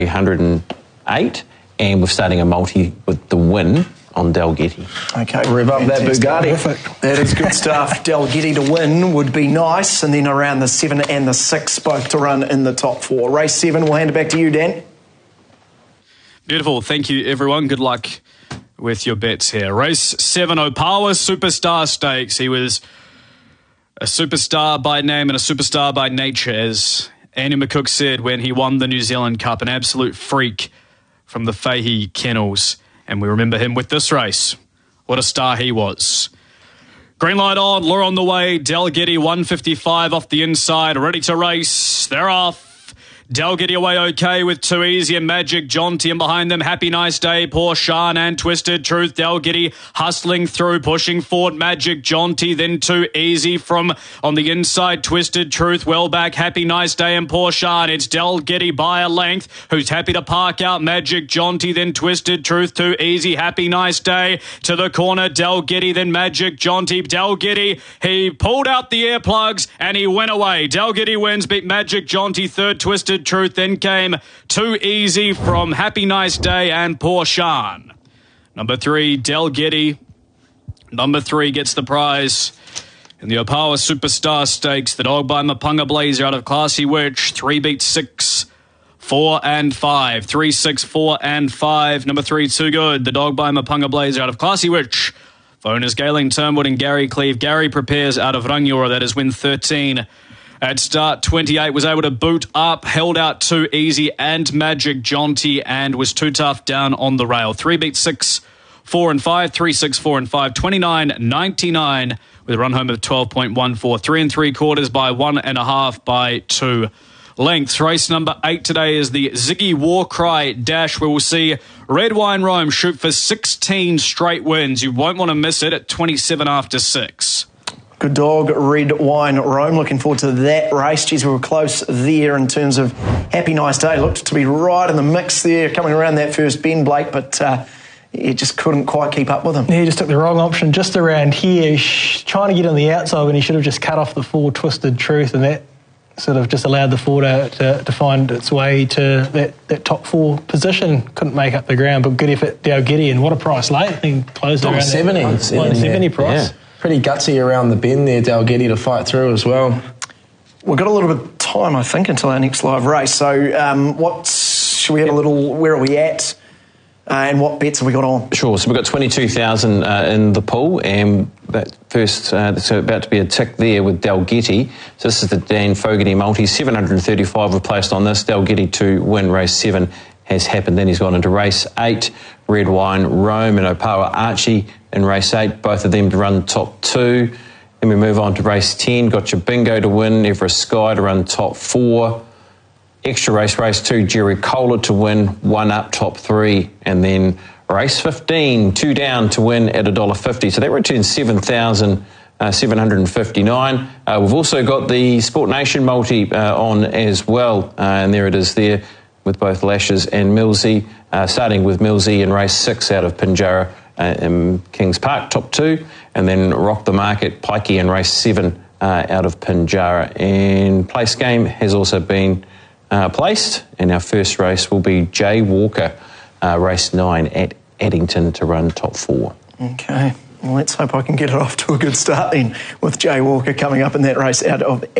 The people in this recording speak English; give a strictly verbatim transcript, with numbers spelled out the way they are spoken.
one hundred eight, and we're starting a multi with the win on Dalgety. Okay, rev up that Bugatti. Perfect. That is good stuff. Dalgety to win would be nice, and then around the seven and the six both to run in the top four. Race seven, we'll hand it back to you, Dan. Beautiful. Thank you, everyone. Good luck with your bets here. Race seven, Opawa Superstar Stakes. He was a superstar by name and a superstar by nature, as Andy McCook said when he won the New Zealand Cup. An absolute freak from the Fahey Kennels. And we remember him with this race. What a star he was. Green light on, Lure on the way. Dalgety one fifty-five off the inside, ready to race. They're off. Dalgety away okay with Too Easy and Magic Jonty, and behind them Happy Nice Day, Poor Shan and Twisted Truth. Dalgety hustling through, pushing forward Magic Jonty, then Too Easy from on the inside, Twisted Truth well back, Happy Nice Day and Poor Shan. It's Dalgety by a length, who's happy to park out Magic Jonty, then Twisted Truth, Too Easy, Happy Nice Day to the corner, Dalgety, then Magic Jonty. Dalgety, he pulled out the earplugs and he went away. Dalgety wins, beat Magic Jonty third, Twisted Truth, then came Too Easy from Happy Nice Day and Poor Shan. Number three, Dalgety. Number three gets the prize in the Opawa Superstar Stakes. The dog by Mapunga Blazer out of Classy Witch. Three beats six, four and five. Three, six, four and five. Number three, Too Good. The dog by Mapunga Blazer out of Classy Witch. Phone is Galen Turnwood and Gary Cleve. Gary prepares out of Rangiora. That is win thirteen. At start twenty-eight, was able to boot up, held out Too Easy and Magic Jonty, and was too tough down on the rail. Three beat six, four and five, three, six, four and five, twenty-nine ninety-nine with a run home of twelve point one four. Three and three quarters by one and a half by two lengths. Race number eight today is the Ziggy Warcry Dash, where we'll see Red Wine Rome shoot for sixteen straight wins. You won't want to miss it at twenty-seven after six. Good dog, Red Wine Rome. Looking forward to that race. Geez, we were close there in terms of Happy Nice Day. Looked to be right in the mix there, coming around that first bend, Blake, but uh, it just couldn't quite keep up with him. Yeah, he just took the wrong option just around here. He's trying to get on the outside when he should have just cut off the four, Twisted Truth, and that sort of just allowed the four to, to, to find its way to that, that top four position. Couldn't make up the ground, but good effort, Dalgety, and what a price late. I think closed around seventy. one seventy price. Yeah. Pretty gutsy around the bend there, Dalgety, to fight through as well. We've got a little bit of time, I think, until our next live race. So um, what's, should we have a little, where are we at? Uh, and what bets have we got on? Sure, so we've got twenty-two thousand uh, in the pool, and that first, uh, there's about to be a tick there with Dalgety. So this is the Dan Fogarty multi, seven hundred thirty-five were placed on this. Dalgety to win race seven has happened. Then he's gone into race eight, Red Wine Rome and Opawa Archie in race eight, both of them to run top two. Then we move on to race ten, got your Bingo to win, Everest Sky to run top four. Extra race, race two, Jerry Kohler to win, one up, top three. And then race fifteen, two down to win at one dollar fifty. So that returns seven thousand seven hundred fifty-nine. Uh, we've also got the Sport Nation multi uh, on as well. Uh, and there it is there with both Lashes and Millsy. Uh, starting with Millsy in race six out of Pinjarra uh, in Kings Park, top two. And then Rock the Market, Pikey in race seven uh, out of Pinjarra. And place game has also been uh, placed. And our first race will be Jay Walker, uh, race nine at Addington to run top four. Okay, well, let's hope I can get it off to a good start then with Jay Walker coming up in that race out of